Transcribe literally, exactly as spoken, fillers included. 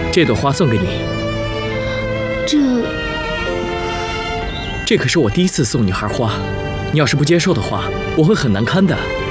这朵花送给你。 这…… 这可是我第一次送女孩花，你要是不接受的话，我会很难堪的。